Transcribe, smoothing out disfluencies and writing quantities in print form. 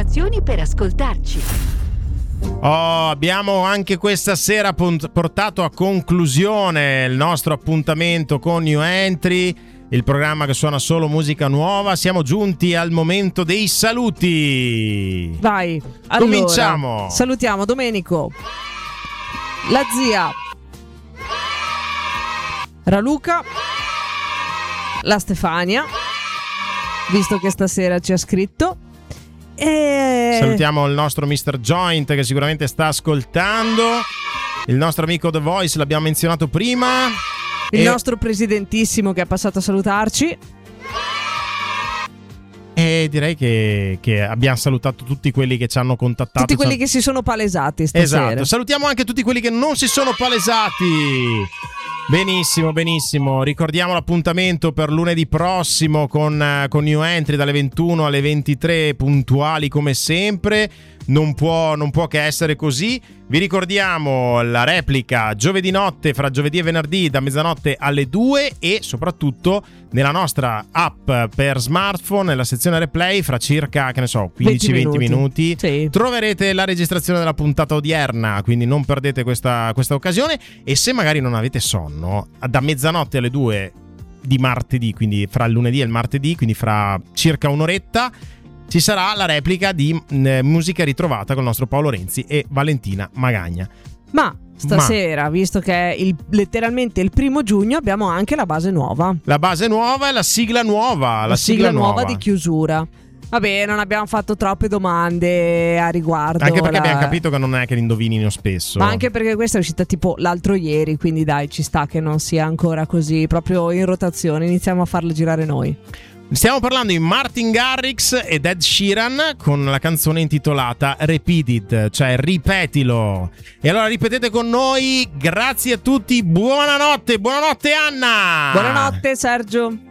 informazioni per ascoltarci. Abbiamo anche questa sera portato a conclusione il nostro appuntamento con New Entry, il programma che suona solo musica nuova. Siamo giunti al momento dei saluti. Vai, allora, cominciamo. Salutiamo Domenico, la zia, Raluca, la Stefania, visto che stasera ci ha scritto. E salutiamo il nostro Mr. Joint che sicuramente sta ascoltando, il nostro amico The Voice, l'abbiamo menzionato prima, il nostro presidentissimo che è passato a salutarci. E direi che abbiamo salutato tutti quelli che ci hanno contattato, tutti quelli che si sono palesati stasera. Esatto, salutiamo anche tutti quelli che non si sono palesati. Benissimo, benissimo. Ricordiamo l'appuntamento per lunedì prossimo con New Entry dalle 21 alle 23, puntuali come sempre. Non può che essere così. Vi ricordiamo la replica giovedì notte, fra giovedì e venerdì, da mezzanotte alle 2, e soprattutto nella nostra app per smartphone, nella sezione replay, fra circa, 15-20 minuti, sì, troverete la registrazione della puntata odierna, quindi non perdete questa occasione. E se magari non avete sonno, da mezzanotte alle 2 di martedì, quindi fra il lunedì e il martedì, quindi fra circa un'oretta, ci sarà la replica di Musica Ritrovata con il nostro Paolo Renzi e Valentina Magagna. Ma stasera, visto che è letteralmente il 1 giugno, abbiamo anche la base nuova. La base nuova e la sigla nuova. La sigla nuova di chiusura. Vabbè, non abbiamo fatto troppe domande a riguardo. Anche perché abbiamo capito che non è che li indovinino spesso. Ma anche perché questa è uscita tipo l'altro ieri, quindi dai, ci sta che non sia ancora così proprio in rotazione. Iniziamo a farla girare noi. Stiamo parlando di Martin Garrix ed Ed Sheeran con la canzone intitolata Repeat It, cioè ripetilo. E allora ripetete con noi. Grazie a tutti, buonanotte Anna. Buonanotte Sergio.